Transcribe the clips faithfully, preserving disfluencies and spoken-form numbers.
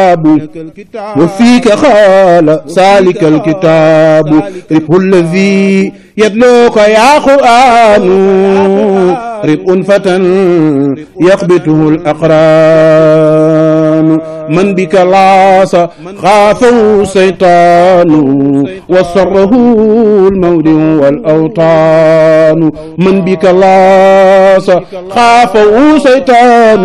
الكتاب وفيك خال سالك الكتاب ربح الذي يدلوك يا قرآن ربح فتى يخبته الأقران من بك لاص خافه الشيطان وسره الموت والأوطان من بك لاص خافه الشيطان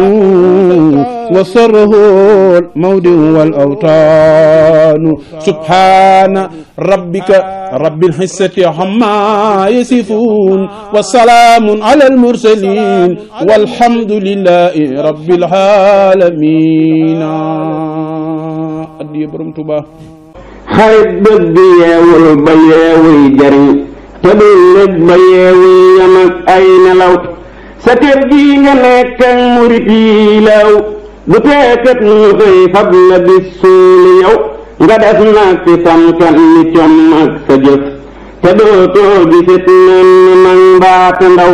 وسره الموت والأوطان سبحان ربك رب العزة عما يصفون وسلام على المرسلين والحمد لله رب العالمين addiya borom Tuuba xarit bëgg yeewul ba yeewuy jariñ te dul lëg ba yeewuy yam ak ay nelaw sa kër gi nga nekk ak murit yi law du teekat nu xëy fab la bis suuli yow nga def nag ci samkan ni com ak sa jëf te dootoo gisit nen ni mag mbaate ndaw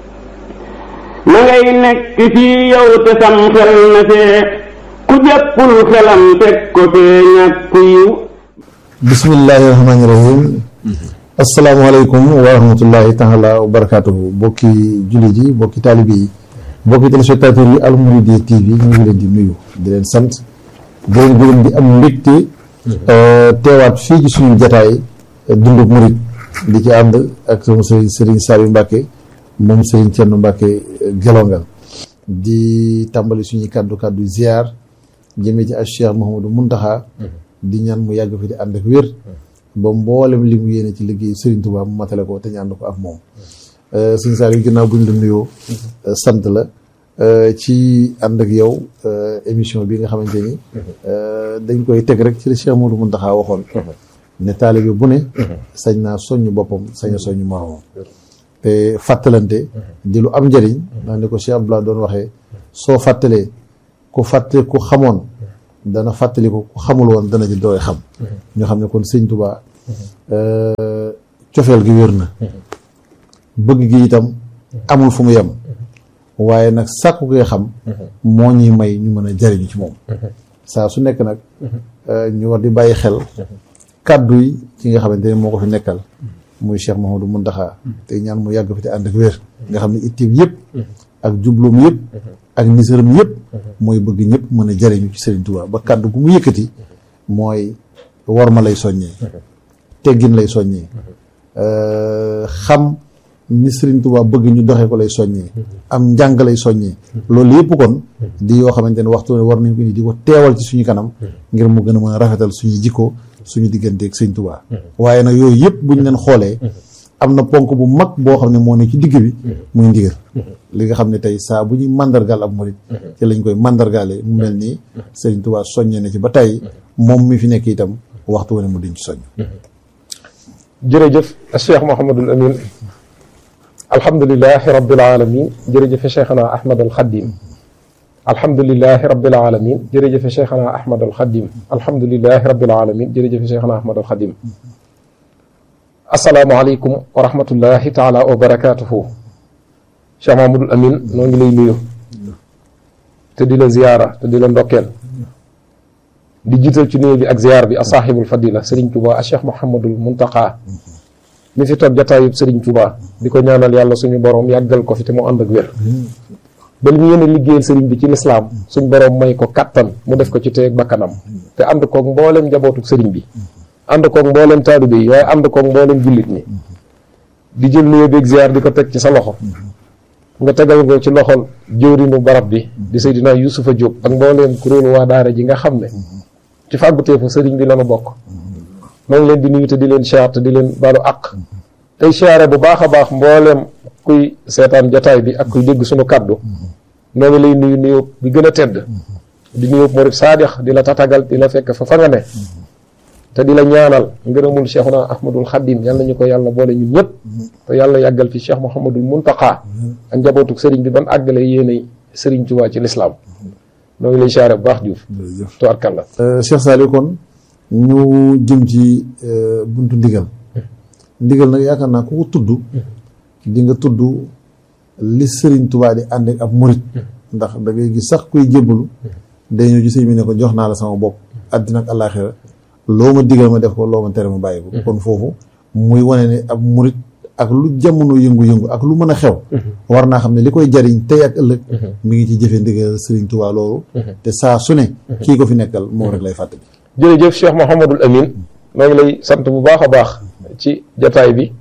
na ngay nekk fii yow te sam xel na fee ku jàppul xelam teg ko fee ñàkk yiw. bismillahi rahmaani rahim. asalaamaaleykum wa rahmatullahi taala wa barakaatuhu. bokki jullit yi bokki taalibe yi bokki téléspectateurs yi Al Mouridiyyah T V ñu ngi leen di nuyu di leen sant di leen gërëm di am mbégte teewaat fii ci suñu jataay Dunduk Murid di ci ànd ak sama sëriñ Sëriñ Saliou Mbacke moom Sëriñ Thierno Mbacke Gelongal di tàmbali suñuy kàddu kàddu ziar jëmee ci ak Cheikh Mouhamadou Mountakha di ñaan mu yàgg fi di ànd ak wér ba mboolem li mu yéene ci liggéey Serigne Touba mu matale ko te ñu ànd ko ak moom Sëriñ Saliou ginnaaw bu ñu la nuyoo sant la ci ànd ak yow émission bi nga xamante ni dañ koy teg rek ci la Cheikh Mouhamadou Mountakha waxoon ne taalibe bu ne sañ naa soññ boppam sañ a soññ moromam te fàttalante di lu am njëriñ ndax ni ko Cheikh Abdoulaye doon waxee soo fàttalee ku fàtte ku xamoon dana fàttali ko ku xamul woon dana ci dooy xam ñoo xam ne kon sëñ Touba cofeel gi wér na bëgg gi itam amul fu mu yem waaye nag sàkku koy xam moo ñuy may ñu mën a jariñu ci moom saa su nekk nag ñu war di bàyyi xel kàddu yi ki nga xamante ne moo ko fi nekkal muy Cheikh Mouhamadou Mountakha te ñaan mu yàgg fi te ànd ak wér nga xam ne itteem yëpp ak jubloom yëpp ak nisaram yëpp mooy bëgg ñëpp mën a jariñu ci Serigne Touba ba kàddu gu mu yëkkati mooy war ma lay soññee teggin lay soññee xam ni Serigne Touba bëgg ñu doxee ko lay soññee am njàng lay soññee loolu yëpp kon di yoo xamante ne waxtu ne war nañ ko ni di ko teewal ci suñu kanam ngir mu gën a mën a rafetal suñu jikko suñu digganteeg Serigne Touba waaye nag yooyu yëpp buñ leen xoolee am na ponk bu mag boo xam ne moo ne ci digg bi muy ndigal li nga xam ne tey saa bu ñuy mandargaal ab murit ci lañ koy mandargaale mu mel nii Serigne Touba soññee na ci ba tey moom mi fi nekk itam waxtu wane mu diñ ci soññ. jërëjëf Cheikh Mouhamadul Amin alhamdulilahi rabbil alamin jërëjëf Cheikhana Ahmad al Khadim alhamdulilahi rabbil alamin jërëjëf Cheikhana Ahmad al Khadim alhamdulilahi rabbil alamin jërëjëf Cheikhana Ahmad al Khadim asalaamaaleykum wa rahmatullahi taala wa barakaatuhu Cheikh Mouhamadul Amin noo ngi lay nuyu te di la ziyaara te di la ndokkeel di jiital ci nuyu bi ak ziyaar bi a saaxibul fadila Serigne Touba a Cheikh Mouhamadul Mountakha mi fi toog jataayub Serigne Touba di ko ñaanal yàlla suñu borom yàggal ko fi te mu ànd ak wér ba li mu yéene liggéeyal Serigne bi ci lislaam suñu borom may ko kattan mu def ko ci teeg bakkanam te ànd koog mboolem njabootuk Serigne bi ànd koog mboolem taalibe yi waaye ànd koog mboolem jullit ñi di jël nuyoo beeg ziar di ko teg ci sa loxo nga tegal ko ci loxol jëwrinu barab bi di Seydina Youssoufa Diop ak mboolem kuréelu waa daara ji nga xam ne ci fàgguteefu sëriñ bi lanu bokk maa ngi leen di nuyu te di leen siyaar te di leen baalu àq tey siyaare bu baax a baax mboolem kuy seetaan jataay bi ak kuy dégg suñu kàddu noo ngi lay nuyu nuyu bi gën a tedd di nuyu murid saadix di la tatagal di la fekk fa fa nga ne te di la ñaanal ngërëmul Cheikhuna Ahmadul Khadim yàlla ñu ko yàlla boole ñun ñëpp te yàlla yàggal fi Cheikh Mouhamadul Mountakha ak njabootuk sëriñ bi ban àggale yéenay sëriñ Tuubaa ci lislaam noo ngi lay siyaare bu baax Diouf tubaarkàlla Cheikh Saliou kon ñu jëm ci buntu ndigal ndigal nag yaakaar naa ku ko tudd di nga tudd li sëriñ Tuubaa di ànd ak ab murit ndax da ngay gis sax kuy jébbalu day ñëw ci sëñ bi ne ko jox naa la sama bopp àddina ak àllaaxira loo ma digal ma def ko loo ma tere ma bàyyi ko kon foofu muy wane ne ab murit ak lu jamono yëngu-yëngu ak lu mën a xew war naa xam ne li koy jariñ tey ak ëllëg mi ngi ci jëfe ndigal Sëriñ Tuubaa loolu te saa su ne kii ko fi nekkal moom rek lay fàtte bi jërëjëf Cheikh Mouhamadul Amin maa ngi lay sant bu baax a baax ci jataay bi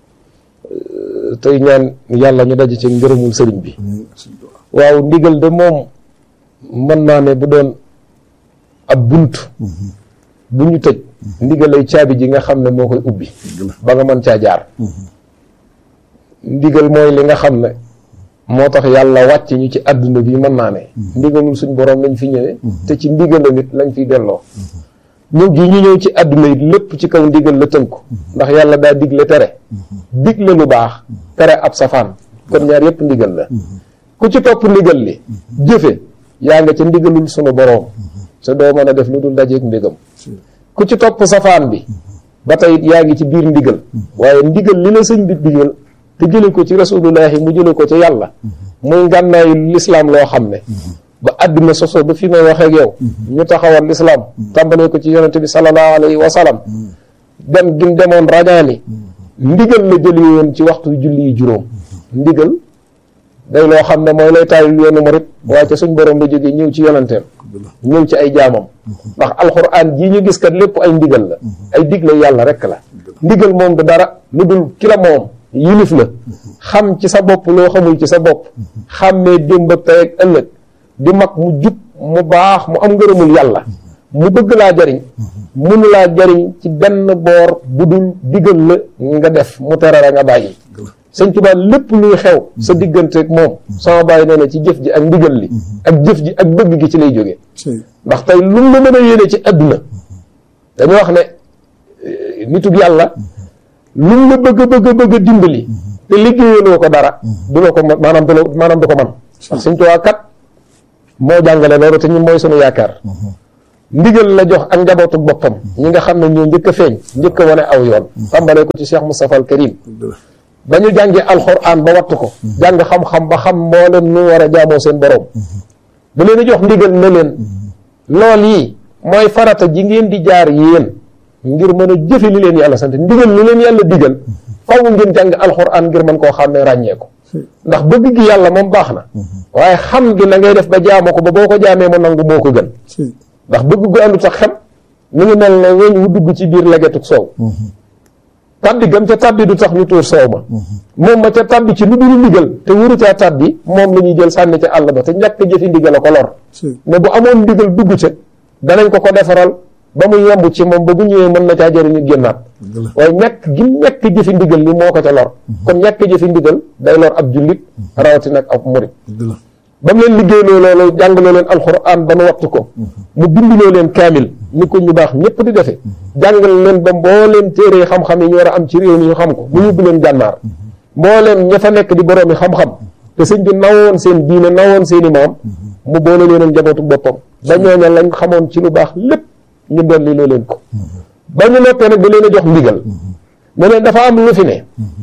tey ñaan yàlla ñu daje ci ngërëmul sëriñ bi waaw ndigal de moom mën naa ne bu doon ab bunt bu ñu tëj ndigal lay caabi ji nga xam ne moo koy ubbi ba nga mën caa jaar ndigal mooy li nga xam ne moo tax yàlla wàcc ñu ci àdduna bi mën naa ne ndigalul suñ borom lañ fi ñëwee te ci ndigalam it lañ fiy delloo ñëw gi ñu ñëw ci àdduna it lépp ci kaw ndigal la tënku ndax yàlla daa digle tere digle lu baax tere ab safaan kon ñaar yépp ndigal la ku ci topp ndigal li jëfe yaa nga ca ndigalul sunu borom sa doo mën a def lu dul dajeeg mbégam ku ci topp safaan bi ba tey it yaa ngi ci biir ndigal waaye ndigal li la sëñ bi digal te jële ko ci rasulullahi mu jële ko ci yàlla muy ngànnaayu lislaam loo xam ne ba àdduna soso ba fi may waxee ak yow ñu taxawal lislaam tàmbalee ko ci yonente bi sallallahu alayhi wa sallam dem gim demoon rañaani ndigal la jëli woon ci waxtu julli yi juróom ndigal day loo xam ne mooy lay taayul yoonu murit waaye ca suñ borom la jógee ñëw ci yonenteem ñëw ci ay jaamam ndax alxuraan jii ñu gis kat lépp ay ndigal la ay digle yàlla rek la ndigal moom du dara lu dul ki la moom yilif la xam ci sa bopp loo xamul ci sa bopp xàmmee démb ak tey ak ëllëg di mag mu jub mu baax mu am ngërëmul yàlla mu bëgg laa jariñ mënu laa jariñ ci benn boor bu dul digal la nga def mu tere la nga bàyyi sëñ Tuubaa lépp luy xew sa digganteeg moom sama bàyyi nee na ci jëf ji ak ndigal li ak jëf ji ak bëgg gi ci lay jógee ndax tey lu mu la mën a yéene ci àdduna dañu wax ne nitug yàlla lu mu la bëgg bëgg bëgg a dimbali te liggéeyaloo ko dara du la ko maanaam du la maanaam du ko man ndax sëñ Tuubaa kat moo jàngale loolu te ñun mooy sunu yaakaar ndigal la jox ak njabootu boppam ñi nga xam ne ñoo njëkk a feeñ njëkk a wane aw yoon tàmbalee ko ci Cheikh Moustapha al Karim ba ñu jàngee alxuraan ba wattu ko jàng xam-xam ba xam mboolem nu war a jaamoo seen borom bu leen di jox ndigal ne leen lool yi mooy farata ji ngeen di jaar yéen ngir mën a jëfe li leen yàlla sant ndigal li leen yàlla digal faw ngeen jàng alxuraan ngir mën koo xam ne ràññee ko ndax bëgg gi yàlla moom baax na waaye xam gi na ngay def ba jaamoo ko ba boo ko jaamee mu nangu moo ko gën ndax bëgg gu àndut ak xem mi ngi mel ne weñ wu dugg ci biir legetuk soow tabbi gam ca tabbi du tax ñu tuur soow ma moom ma ca tabbi ci lu dul ndigal te wuru caa tabbi moom la ñuy jël sànni ca àll ba te ñàkk jëfi ndigal a ko lor mais bu amoon ndigal dugg ca danañ ko ko defaral ba mu yemb ci moom ba bu ñëwee mën na caa jëriñu génnaat waaye ñàkk gi ñàkk jëfi ndigal li moo ko ca lor kon ñàkk jëfi ndigal day lor ab jullit rawati nag ab murit ba mu leen liggéeyloo loolu jàngaloo leen alxuraan ba nu wattu ko mu bindiloo leen kaamil ni ko ñu baax ñëpp di defee jàngal leen ba mbooleem téere xam-xam yi ñu war a am ci réew mi ñu xam ko mu yóbbu leen gànnaar mbooleem ña fa nekk di boroomi xam-xam te sëñ bi nawoon seen diine nawoon seen i maam mu boole leen njabootu boppam ba ñooña lañ xamoon ci lu baax lépp ñu dolli loo leen ko ba ñu noppee nag da leen a jox ndigal ne leen dafa am lu fi ne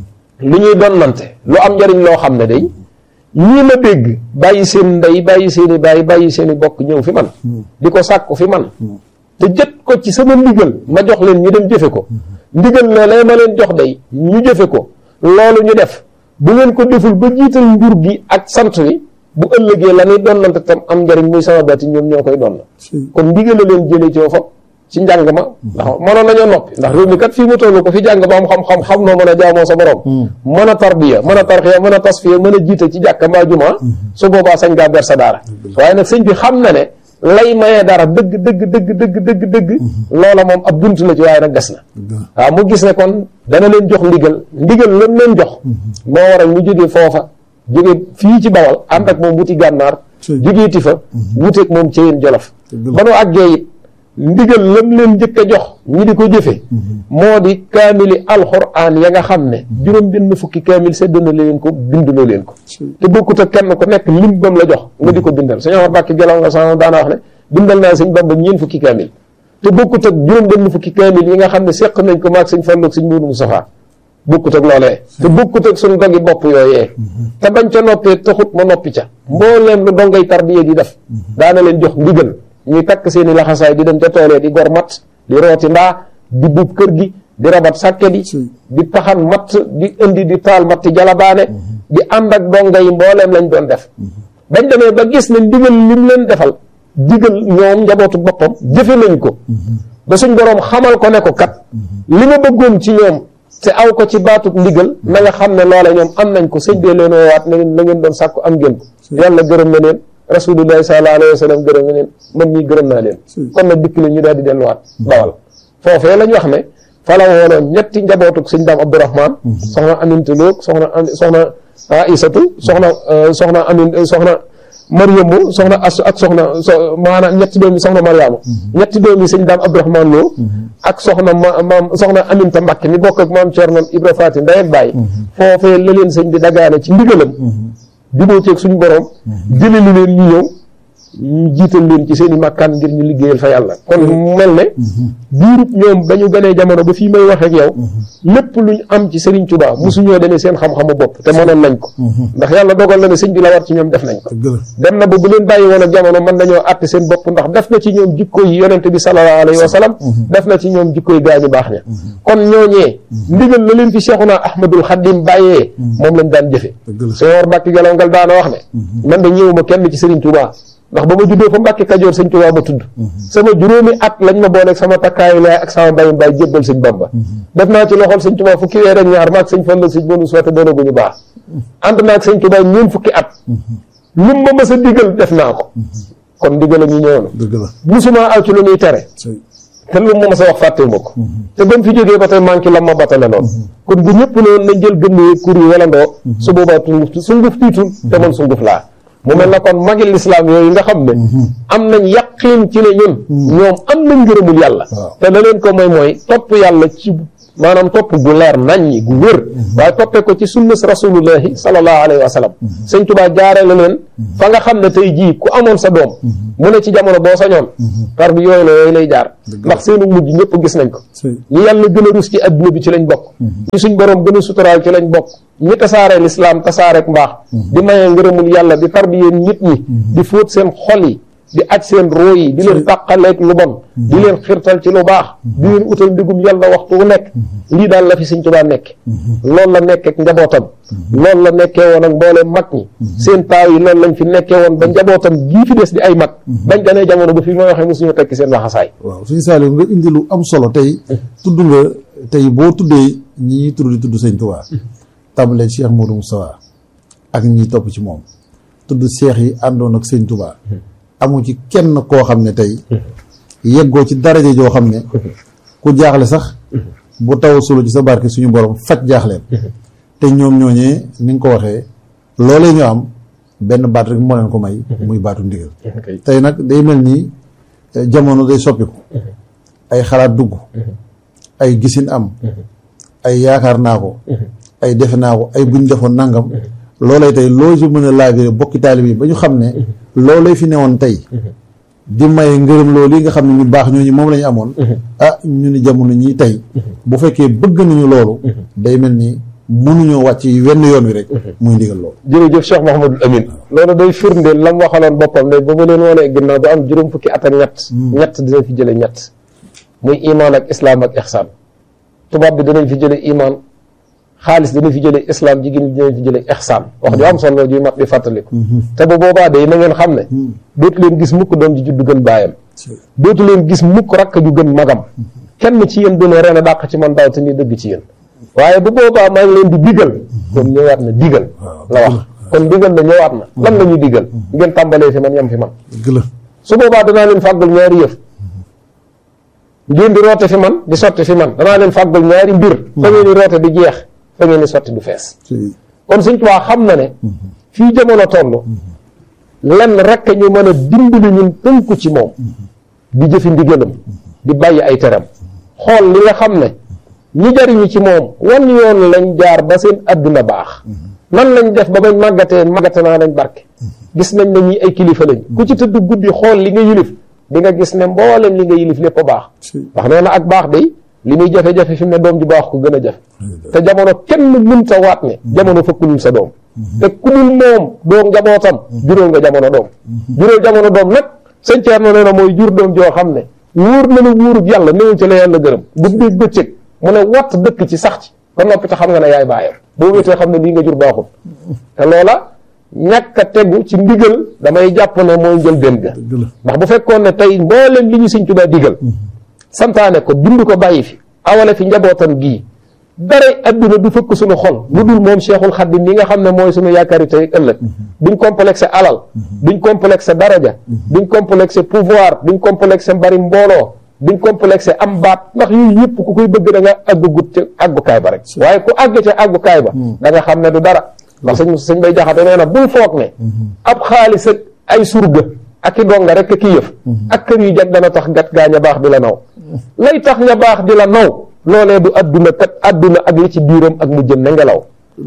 lu ñuy donnante lu am njariñ loo xam ne day ñii ma dégg bàyyi seen ndey bàyyi seen i bàyyi bàyyi seen i bokk ñëw fi man di ko sàkku fi man te jët ko ci sama ndigal ma jox leen ñu dem jëfe ko ndigal loolee ma leen jox day ñu jëfe ko loolu ñu def bu ngeen ko deful ba jiital njur gi ak sant wi bu ëllëgee la ñuy donnante tam am njariñ muy sama baati ñoom ñoo koy doon kon ndigal la leen jëlee ci fop ci njàng ma ndax mënoon nañoo noppi ndax réew mi kat fii mu toll ko fi jàng ba am xam-xam xam noo mën a jaamoo sa borom mën a tarbiya mën a tarxiya mën a tasfiya mën a jiite ci jàkka mbaa juma su boobaa sañ ngaa ber sa daara waaye nag sëñ bi xam na ne lay mayee dara dëgg dëgg dëgg dëgg dëgg dëgg loola moom ab bunt la ci waaye nag des na waaw mu gis ne kon dana leen jox ndigal ndigal lan leen jox moo waral mu jógee foofa jógee fii ci Bawal ànd ak moom wuti gànnaar jógee ti fa wuteeg moom ci yéen Jolof ba nu àggee it ndigal lam leen njëkk a jox ñi di ko jëfe moo di kaamili alxuraan ya nga xam ne juróom benn fukki kaamil sedd na leen ko binduloo leen ko te bokkut ak kenn ku nekk lim bam la jox nga di ko bindal sëñ Omar Mbàkke Gelaw nga sama daana wax ne bindal naa sëñ Bamba ñeen fukki kaamil te bokkut ak juróom benn fukki kaamil yi nga xam ne seq nañ ko maag sëñ Fallu ak sëñ Moodu Mustafaa bokkut ak loolee te bokkut ak suñu dogi bopp yooyee te bañ ca noppee taxut ma noppi ca mbooleem lu dongay tarbiya di def daana leen jox ndigal ñuy takk seeni laxasaay di dem ca toolee di gor matt di rooti ndaa di buub kër gi di rabat sàkke di di taxan matt di indi di taal matti jalabaane di ànd ak donga yi mbooleem lañ doon def bañ demee ba gis ne ndigal lim leen defal digal ñoom njabootu boppam jëfe nañ ko ba suñ boroom xamal ko ne ko kat li ma bëggoon ci ñoom te aw ko ci baatub ndigal na nga xam ne loola ñoom am nañ ko sëñ bee leen woowaat ne la ngeen doon sàkku am ngeen ko yàlla gërëm na leen rasulullahi sallallahu alayhi wa sallam gërëm na leen man ñii gërëm naa leen kon nag dikk la ñu daal di delluwaat bawal foofee lañ wax ne fa la woonoon ñetti njabootuk sëñ daam Abdourahman soxna Aminta Lo soxna soxna Aïsatu soxna soxna Amin soxna Mariamu soxna Asu ak soxna maanaam ñetti doomi soxna Mariama ñetti doomi sëñ daam Abdourahman Lo ak soxna ma maam soxna Aminta Mbakke mi bokk ak maam Cerno Ibra Faati ndey ak baay foofee la leen sëñ bi dagaane ci ndigalam juboo ceeg suñu borom jële li leen ñu ñëw ñu jiital leen ci seen i màkkaan ngir ñu liggéeyal fa yàlla kon mel ne diirub ñoom ba ñu gënee jamono ba fii may wax ak yow lépp luñ am ci Serigne Touba mosuñoo demee seen xam-xamu bopp te mënoon nañ ko ndax yàlla dogal na ne sëñ bi la war ci ñoom def nañ ko dem na ba bu leen bàyyi woon ak jamono mën nañoo àtte seen bopp ndax def na ci ñoom jikko yi yonente bi sallallahu alayhi wa sallam def na ci ñoom jikko yi gaa ñu baax ña kon ñooñee ndigal la leen fi Cheikhuna Ahmadul Khadim bàyyee moom lañ daan jëfe Sëñ Mbàkke Gelongal daana wax ne man de ñëwuma kenn ci Serigne Touba ndax ba ma juddoo fa Mbàkke Kajoor sëñ Tuubaa ma tudd sama juróomi at lañ ma booleeg sama takkaayu laay ak sama mbayum baay jébbal sëñ Bamba def naa ci loxol sëñ Tuubaa fukki weer ak ñaar maag sëñ Fallu sëñ bonu soota doonaguñu baax ànd naa ak sëñ Tuubaa ñeen fukki at lum ma mës a digal def naa ko kon digal a ñu ñëwoon musuma aw ci lu ñuy tere te lu ma mës a wax fàttewu ma ko te ba mu fi jógee ba tey manqué lam ma batale lool kon bu ñëpp noonu nañ jël gënnee kur yi walandoo su boobaa tunguf sunguf tiitul te man sunguf laa mu mel na kon magi lislaam yooyu nga xam ne am nañ yaqiin ci ne ñun ñoom am nañ ngërëmul yàlla te la leen ko mooy mooy topp yàlla ci maanaam topp gu leer naññi gu wér waaye toppee ko ci sunnas rasulullahi sallallahu alayhi wa sallam sëñ Tuubaa jaare la leen fa nga xam ne tey jii ku amoon sa doom mu ne ci jamono boo sañoon par bi yooyu la yooyu lay jaar ndax seenu mujj ñëpp gis nañ ko ñi yàlla gën a rus ci adduna bi ci lañ bokk ñi suñ boroom gën a suturaal ci lañ bokk ñi tasaare lislaam tasaareek mbaax di mayee ngërëmul yàlla di tarbiyeen nit ñi di fóot seen xol yi di aj seen roo yi di leen tàqaleeg lu bon di leen xirtal ci lu baax di leen utal ndigum yàlla waxtu wu nekk lii daal la fi sëñ Tuubaa nekk loolu la nekkee ak njabootam loolu la nekkee woon ak mbooleem mag ñi seen taaw yi loolu lañ fi nekkee woon ba njabootam gii fi des di ay mag bañ ganee jamono ba fi ma waxee mosuñu tekki seen laxasaay waaw suñu Saliou nga indi lu am solo tey tudd nga tey boo tuddee ñi ñuy tudd di tudd sëñ Tuubaa tàmbalee Cheikh Modou Moustapha ak ñi topp ci moom tudd seex yi àndoon ak sëñ Tuubaa amu ci kenn koo xam ne tey yeggoo ci daraja joo xam ne ku jaaxle sax bu taw solo ci sa barke suñu borom faj jaaxleen te ñoom ñooñee ni nga ko waxee loolee ñu am benn baat rek moo leen ko may muy baatu ndigal tey nag day mel nii jamono day soppiku ay xalaat dugg ay gisin am ay yaakaar naa ko ay defe naa ko ay buñ defoon nangam loolee tey loo ci mën a laajee bokki taalib yi ba ñu xam ne loolee fi newoon tey di may ngërëm loolu yi nga xam ne ñu baax ñooñu moom la ñu amoon ah ñu ni jamono ñi tey bu fekkee bëgg nañu loolu day mel ni mënuñoo wàcc wenn yoon wi rek muy ndigal loolu jërëjëf Cheikh Mouhamadul Amin loolu day firndeel lam waxaloon boppam ne ba ma leen woonee ginnaaw ba am juróom fukki at ak ñett ñett dinañ fi jële ñett muy iman ak islaam ak ihsaan tubaab bi dinañ fi jële iman xaalis dana fi jële islam jigéen dinañ fi jële ihsaan wax ju am solo ju mat di fàttaliku te bu boobaa day na ngeen xam ne dootu leen gis mukk doom ji juddu gën baayam dootu leen gis mukk rakk ju gën magam kenn ci yéen duna ren a dàq ci man daaw te ni dëgg ci yéen waaye bu boobaa maa ngi leen di digal kon ñëwaat na digal la wax kon digal na ñëwaat na lan la ñuy digal ngeen tàmbalee fi man yem fi man su boobaa danaa leen fàggul ñaari yëf ngeen di roote fi man di sotti fi man danaa leen fàggul ñaari mbir fa ngeen di roote di jeex fa ngeen di sotti du fees kon Sëñ Tuubaa xam na ne fii jamono toll lenn rekk ñu mën a dimbali ñun tënku ci moom di jëfi ndigalam di bàyyi ay teram xool li nga xam ne ñi jariñu ci moom wan yoon lañ jaar ba seen àdduna baax nan lañ def ba bañ màggatee màggate naa lañ barke gis nañ ne ñi ay kilifa lañ ku ci tëdd guddi xool li nga yilif di nga gis ne mbooleem li nga yilif lépp a baax wax nee na ak baax day li muy jafe-jafe fi mu ne doom ju baax ko gën a jafe te jamono kenn mën sa waat ne jamono fëkkulul sa doom te ku dul moom doo njabootam juróol nga jamono doom juróol jamono doom nag sëñ Thierno nee na mooy jur doom joo xam ne wóor na la wóorub yàlla néewul ci la yàlla gërëm guddi bëccëg mu ne watt dëkk ci sax ci ba noppi te xam nga ne yaay baayam boo wéetee xam ne lii nga jur baaxul te loola ñàkk a tegu ci ndigal damay jàpp ne mooy njël benn ga ndax bu fekkoon ne tey mboolem li ñu Sëñ Tuubaa digal santaane ko bind ko bàyyi fi awale fi njabootam gii dara adduna du fëkk suñu xol lu dul moom Cheikhul Khadim mi nga xam ne mooy suñu yaakaari tey ëllëg duñ complexé alal duñ complexé daraja duñ complexé pouvoir duñ complexé mbari mbooloo duñ complexé am baat ndax yooyu yëpp ku koy bëgg da nga àggugut ca àggukaay ba rek waaye ku àgg ca àggukaay ba da nga xam ne du dara ndax sëñ sëñ Bay Jaxate nee na bul foog ne ab xaalis ak ay surga ak i donga rek ki yëf ak kër yu jag dana tax gat gaa ña baax di la naw lay tax ña baax di la naw loolee du adduna kat adduna ak li ci biiram ak mu jëm na ngelaw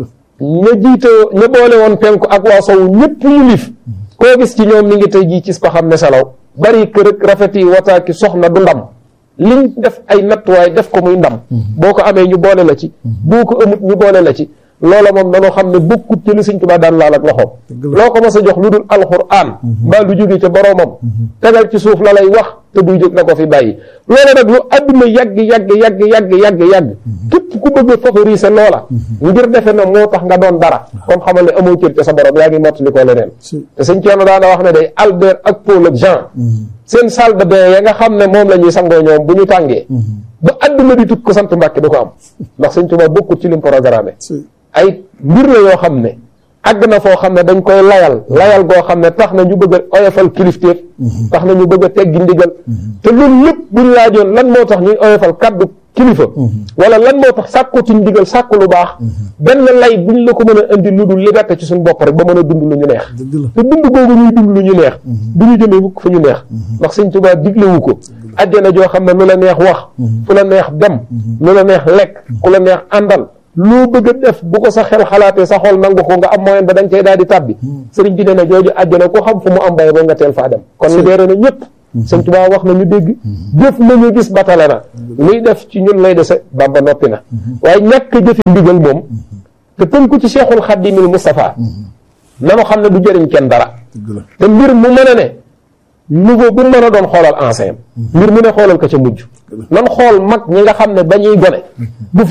ña jiite ña boole woon penku ak waa sowu ñëpp ñu lif koo gis ci ñoom mi ngi tey jii ci paxam ne salaw bari kër ak rafet yi wataaki soxna du ndam liñ def ay nattuwaay def ko muy ndam boo ko amee ñu boole la ci boo ko amut ñu boole la ci loola moom danoo xam ne bokkut ci li Sëñ Tuubaa daan laal ak loxoom loo ko mas a jox lu dul alxuraan mbaa lu jóge ca boroomam tegal ci suuf la lay wax te duy jóg na ko fi bàyyi loola nag lu àdduna yàgg yàgg yàgg yàgg yàgg yàgg képp ku bëgg a favoriser loola ngir defe na moo tax nga doon dara kon xamal ne amoo cër ca sa borom yaa ngi mottali ko leneen te Sëñ Thierno daana wax ne day Albert ak Paul ak Jean seen salle de bain ya nga xam ne moom la ñuy sangoo ñoom bu ñu tàngee ba àdduna di tut ko sant Mbàkke du ko am ndax Sëñ Tuubaa bokkut ci lim programme ay mbir la yoo xam ne àgg na foo xam ne dañ koy layal layal goo xam ne tax na ñu bëgg a oyofal kilifteef tax na ñu bëgg a teggi ndigal te loolu lépp buñ laajoon lan moo tax ñuy oyofal kaddu kilifa wala lan moo tax sàkku ci ndigal sàkku lu baax benn lay buñ la ko mën a indi lu dul liberté ci suñu bopp rek ba mën a dund lu ñu neex te dund googu ñuy dund lu ñu neex du ñu jëmee mukk fu ñu neex ndax Sëñ Tuubaa diglewu ko àjjana joo xam ne lu la neex wax fu la neex dem lu la neex lekk ku la neex àndal loo bëgg a def bu ko sa xel xalaatee sa xol nangu ko nga am moyen ba da nga cay daal di tàbbi sëriñ bi nee na jooju àjjana ko xam fu mu am bay ba nga teel faa dem kon libéré na ñëpp Sëñ Tuubaa wax na ñu dégg jëf nañu gis batale na luy def ci ñun lay dese Bàmba noppi na waaye ñàkk jëfi ndigal moom te tënku ci Cheikhul Khadimil Moustapha nanu xam ne du jëriñ kenn dara te mbir mu mën a ne nouveau bu mën a doon xoolal ancien mbir mu ne xoolal ko ca mujj nan xool mag ñi nga xam ne ba ñuy gone